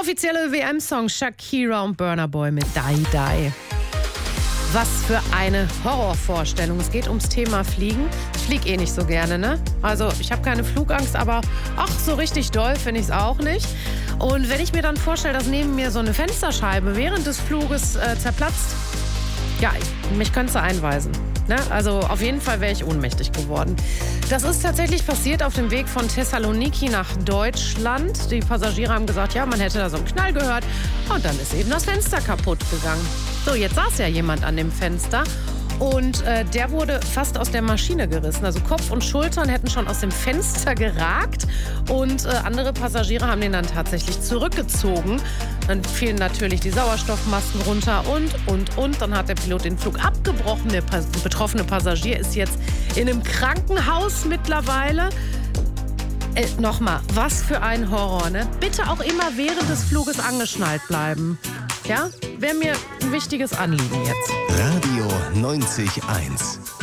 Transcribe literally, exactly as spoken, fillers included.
offizielle W M-Song Shakira und Burna Boy mit Die Die. Was für eine Horrorvorstellung. Es geht ums Thema Fliegen. Ich fliege eh nicht so gerne, ne? Also ich habe keine Flugangst, aber ach, so richtig doll finde ich es auch nicht. Und wenn ich mir dann vorstelle, dass neben mir so eine Fensterscheibe während des Fluges äh, zerplatzt, ja, mich könnte sie einweisen. Ne? Also auf jeden Fall wäre ich ohnmächtig geworden. Das ist tatsächlich passiert auf dem Weg von Thessaloniki nach Deutschland. Die Passagiere haben gesagt, ja, man hätte da so einen Knall gehört. Und dann ist eben das Fenster kaputt gegangen. So, jetzt saß ja jemand an dem Fenster. Und äh, der wurde fast aus der Maschine gerissen. Also Kopf und Schultern hätten schon aus dem Fenster geragt. Und äh, andere Passagiere haben den dann tatsächlich zurückgezogen. Dann fielen natürlich die Sauerstoffmasken runter und, und, und. Dann hat der Pilot den Flug abgebrochen. Der pas- betroffene Passagier ist jetzt in einem Krankenhaus mittlerweile. Äh, Nochmal, was für ein Horror, ne? Bitte auch immer während des Fluges angeschnallt bleiben. Ja? Wäre mir ein wichtiges Anliegen jetzt. Radio neunzig Komma eins.